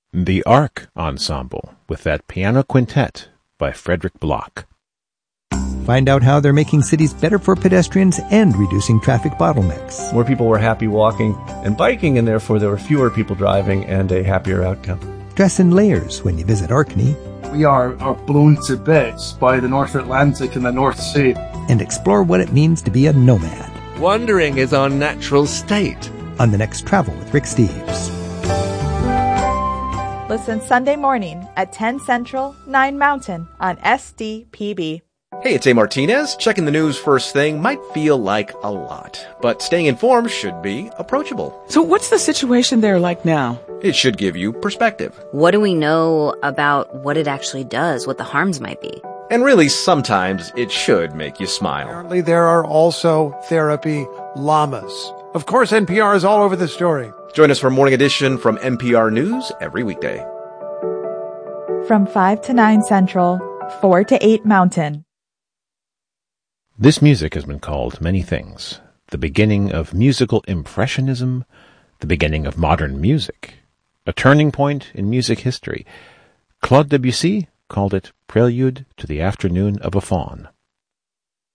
The Arc Ensemble with that piano quintet by Frederick Bloch. Find out how they're making cities better for pedestrians and reducing traffic bottlenecks. More people were happy walking and biking, and therefore there were fewer people driving and a happier outcome. Dress in layers when you visit Orkney. We are blown to bits by the North Atlantic and the North Sea. And explore what it means to be a nomad. Wandering is our natural state. On the next Travel with Rick Steves. Listen Sunday morning at 10 Central, 9 Mountain on SDPB. Hey, it's A. Martinez. Checking the news first thing might feel like a lot, but staying informed should be approachable. So what's the situation there like now? It should give you perspective. What do we know about what it actually does, what the harms might be? And really, sometimes it should make you smile. Apparently, there are also therapy llamas. Of course, NPR is all over the story. Join us for Morning Edition from NPR News every weekday. From 5 to 9 Central, 4 to 8 Mountain. This music has been called many things. The beginning of musical impressionism, the beginning of modern music, a turning point in music history. Claude Debussy called it Prelude to the Afternoon of a Faun.